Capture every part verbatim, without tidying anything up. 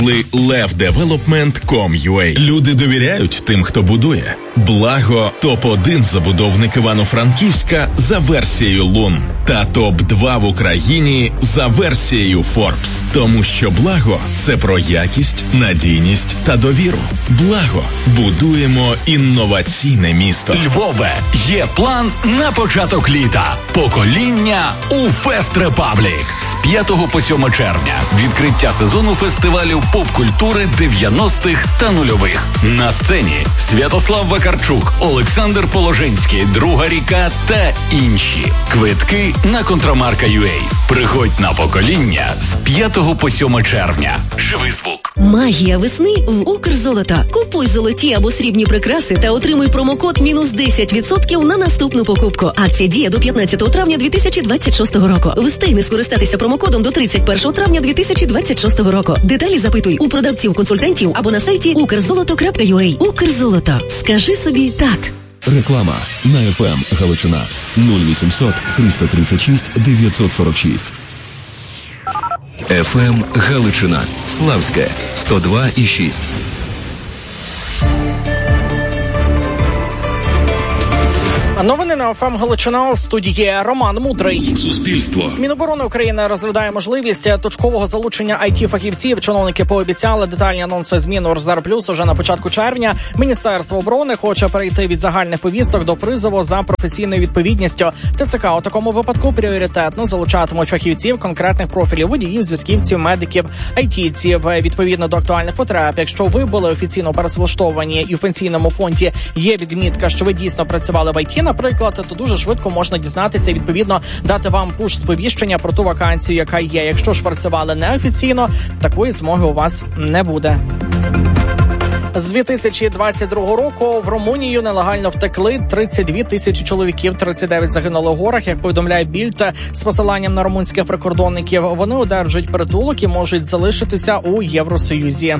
лев девелопмент крапка ком крапка ю а. Люди довіряють тим, хто будує. Благо – топ один забудовник Івано-Франківська за версією Лун та топ два в Україні за версією Forbes. Тому що Благо – це про якість, надійність та довіру. Благо – будуємо інноваційне місто. Львове, є план на початок літа. Покоління у Fest Republic. З п'ятого по сьоме червня. Відкриття сезону фестивалів поп-культури дев'яностих та нульових. На сцені Святослав Вакарчук, Олександр Положинський, Друга ріка та інші. Квитки на контрамарка точка ю а. Приходь на Покоління з п'ятого по сьоме червня. Живий звук. Магія весни в Укрзолото. Купуй золоті або срібні прикраси та отримуй промокод мінус десять відсотків на наступну покупку. Акція діє до п'ятнадцятого травня дві тисячі двадцять шостого року. Встигни скористатися промокодом до тридцять першого травня дві тисячі двадцять шостого року. Деталі запитуй у продавців-консультантів або на сайті укрзолото крапка ю а. Укрзолото. Скажи собі так. Реклама на еф ем Галичина нуль вісімсот триста тридцять шість дев'ятсот сорок шість. еф ем Галичина. Славське сто два і шість. Новини на еф ем Галичина, в студії Роман Мудрий. Суспільство. Міноборони України розглядає можливість точкового залучення ай ті-фахівців. Чиновники пообіцяли детальні анонси змін у Резерв Плюс уже на початку червня. Міністерство оборони хоче перейти від загальних повісток до призову за професійною відповідністю. ТЦК у такому випадку пріоритетно залучатимуть фахівців конкретних профілів: водіїв, зв'язківців, медиків, айтівців відповідно до актуальних потреб. Якщо ви були офіційно перевлаштовані і в пенсійному фонді є відмітка, що ви дійсно працювали в ай ті, наприклад, то дуже швидко можна дізнатися і, відповідно, дати вам пуш-сповіщення про ту вакансію, яка є. Якщо ж працювали неофіційно, такої змоги у вас не буде. З дві тисячі двадцять другого року в Румунію нелегально втекли тридцять дві тисячі чоловіків, тридцять дев'ять загинули у горах, як повідомляє Більд з посиланням на румунських прикордонників. Вони одержують притулок і можуть залишитися у Євросоюзі.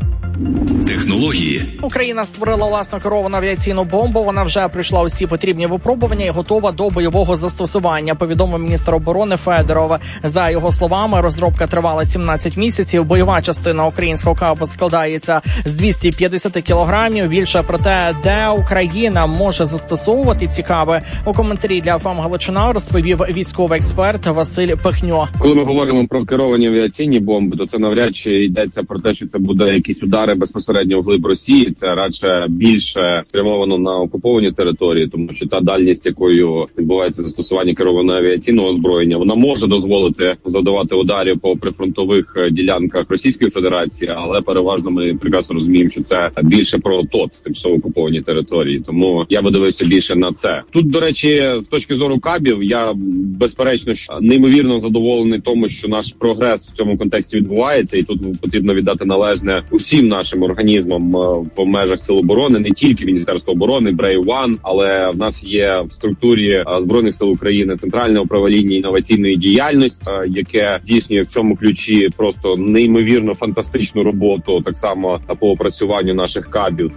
Технології. Україна створила власну керовану авіаційну бомбу. Вона вже пройшла усі потрібні випробування і готова до бойового застосування, повідомив міністр оборони Федоров. За його словами, розробка тривала сімнадцять місяців. Бойова частина українського кабу складається з двісті п'ятдесят кілограмів. Більше про те, де Україна може застосовувати ці каби, у коментарі для еф ем Галичина розповів військовий експерт Василь Пихньо. Коли ми говоримо про керовані авіаційні бомби, то це навряд чи йдеться про те, що це буде якісь удари безпосередньо вглиб Росії. Це радше більше спрямовано на окуповані території, тому що та дальність, якою відбувається застосування керованого авіаційного озброєння, вона може дозволити завдавати ударів по прифронтових ділянках Російської Федерації, але переважно ми прекрасно розуміємо, що це більше про ТОТ, тимчасово окуповані території. Тому я би дивився більше на це. Тут, до речі, з точки зору кабів, я безперечно неймовірно задоволений тому, що наш прогрес в цьому контексті відбувається, і тут потрібно віддати належне усім нашим організмам в межах Сил оборони, не тільки Міністерство оборони, Brave One, але в нас є в структурі Збройних сил України Центральне управління інноваційної діяльності, яке здійснює в цьому ключі просто неймовірно фантастичну роботу, так само по опрацюванню наших кабів.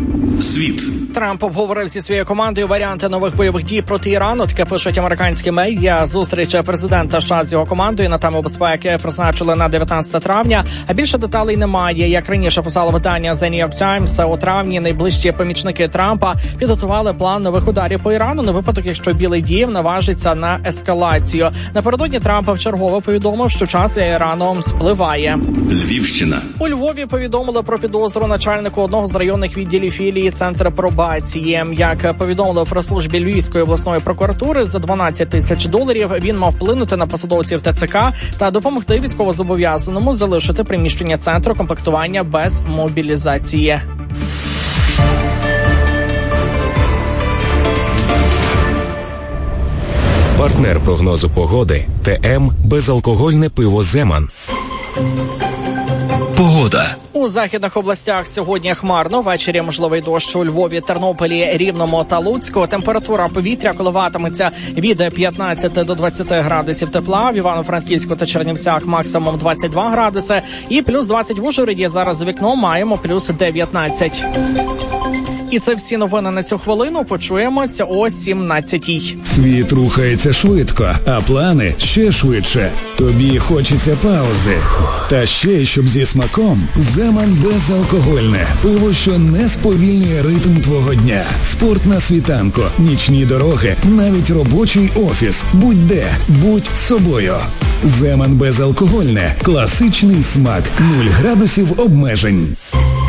Світ. Трамп обговорив зі своєю командою варіанти нових бойових дій проти Ірану. Таке пишуть американські медіа. Зустріч президента США з його командою на тему безпеки призначили на дев'ятнадцяте травня, а більше деталей немає. Як раніше писало видання The New York Times, у травні найближчі помічники Трампа підготували план нових ударів по Ірану на випадок, якщо Білий Дім наважиться на ескалацію. Напередодні Трамп вчергово повідомив, що час для Ірану спливає. Львівщина. У Львові повідомили про підозру начальнику одного з районних відділів філії Центру пробації. Як повідомили в прес-службі Львівської обласної прокуратури, за дванадцять тисяч доларів він мав вплинути на посадовців ТЦК та допомогти військовозобов'язаному залишити приміщення центру комплектування без мобілізації. Партнер прогнозу погоди ТМ безалкогольне пиво «Земан». Погода. У західних областях сьогодні хмарно, ввечері можливий дощ у Львові, Тернополі, Рівному та Луцьку. Температура повітря коливатиметься від п'ятнадцяти до двадцяти градусів тепла. В Івано-Франківську та Чернівцях максимум двадцять два градуси і плюс двадцять в Ужгороді. Зараз за вікном маємо плюс дев'ятнадцять. І це всі новини на цю хвилину. Почуємося о сімнадцятій. Світ рухається швидко, а плани ще швидше. Тобі хочеться паузи. Та ще, щоб зі смаком, Земан безалкогольне. Пиво, що не сповільнює ритм твого дня. Спорт на світанку, нічні дороги, навіть робочий офіс. Будь-де, будь собою. Земан безалкогольне. Класичний смак. Нуль градусів обмежень.